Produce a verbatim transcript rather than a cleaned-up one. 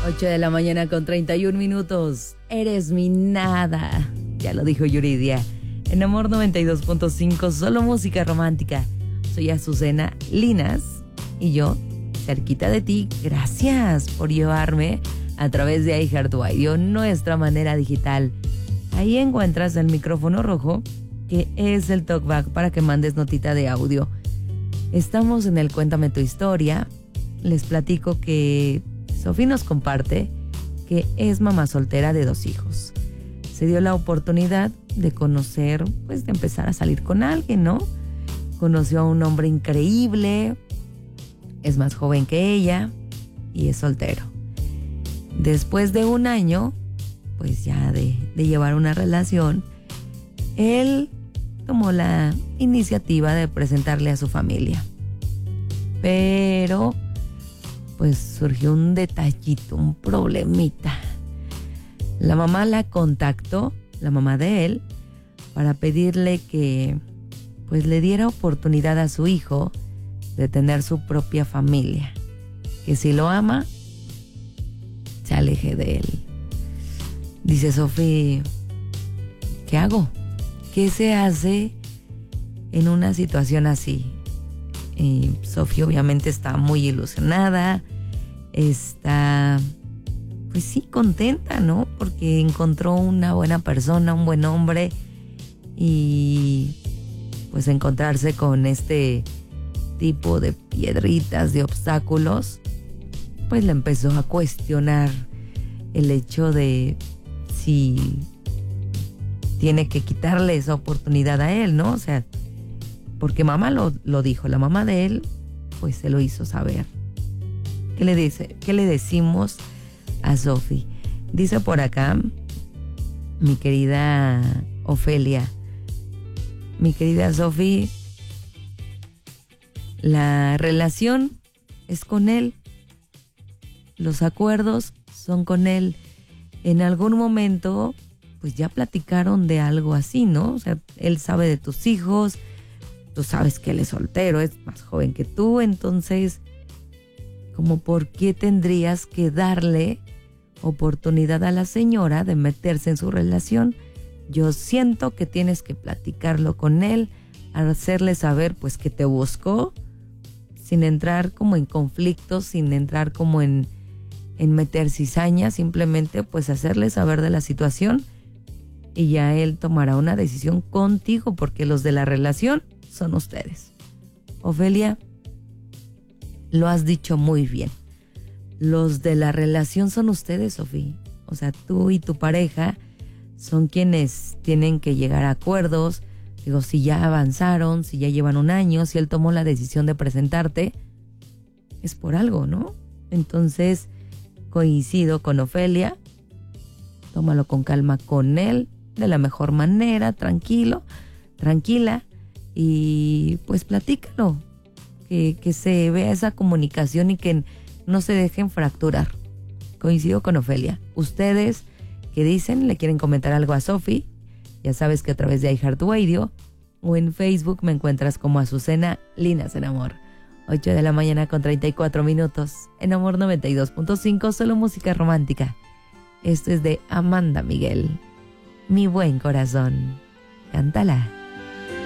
ocho de la mañana con treinta y un minutos. Eres mi nada. Ya lo dijo Yuridia. En Amor noventa y dos punto cinco, solo música romántica. Soy Azucena Linas y yo, cerquita de ti. Gracias por llevarme a través de iHeartRadio, nuestra manera digital. Ahí encuentras el micrófono rojo, que es el talkback para que mandes notita de audio. Estamos en el Cuéntame tu historia. Les platico que Sofi nos comparte que es mamá soltera de dos hijos. Se dio la oportunidad de conocer, pues de empezar a salir con alguien, ¿no? Conoció a un hombre increíble, es más joven que ella y es soltero. Después de un año, pues ya de, de llevar una relación, él tomó la iniciativa de presentarle a su familia. Pero pues surgió un detallito, un problemita. La mamá la contactó, la mamá de él, para pedirle que pues le diera oportunidad a su hijo de tener su propia familia, que si lo ama, se aleje de él. Dice Sofi, ¿qué hago? ¿Qué se hace en una situación así? Y Sofi obviamente está muy ilusionada, está, pues sí, contenta, ¿no? Porque encontró una buena persona, un buen hombre, y pues encontrarse con este tipo de piedritas, de obstáculos, pues le empezó a cuestionar el hecho de si tiene que quitarle esa oportunidad a él, ¿no? O sea, porque mamá lo, lo dijo, la mamá de él, pues se lo hizo saber. ¿Qué le dice? ¿Qué le decimos a Sofi? Dice por acá, mi querida Ofelia, mi querida Sofi, la relación es con él, los acuerdos son con él. En algún momento, pues ya platicaron de algo así, ¿no? O sea, él sabe de tus hijos, tú sabes que él es soltero, es más joven que tú, entonces, ¿cómo por qué tendrías que darle oportunidad a la señora de meterse en su relación? Yo siento que tienes que platicarlo con él, hacerle saber pues que te buscó, sin entrar como en conflictos, sin entrar como en, en meter cizaña, simplemente pues hacerle saber de la situación y ya él tomará una decisión contigo, porque los de la relación son ustedes. Ofelia, lo has dicho muy bien. Los de la relación son ustedes, Sofía. O sea, tú y tu pareja son quienes tienen que llegar a acuerdos. Digo, si ya avanzaron, si ya llevan un año, si él tomó la decisión de presentarte, es por algo, ¿no? Entonces, coincido con Ofelia. Tómalo con calma con él, de la mejor manera, tranquilo, tranquila. Y pues platícalo, que, que se vea esa comunicación y que no se dejen fracturar. Coincido con Ofelia. Ustedes que dicen, le quieren comentar algo a Sofi, ya sabes que a través de iHeartRadio o en Facebook me encuentras como Azucena Linas en Amor. ocho de la mañana con treinta y cuatro minutos. En Amor noventa y dos punto cinco, solo música romántica. Esto es de Amanda Miguel. Mi buen corazón. Cántala.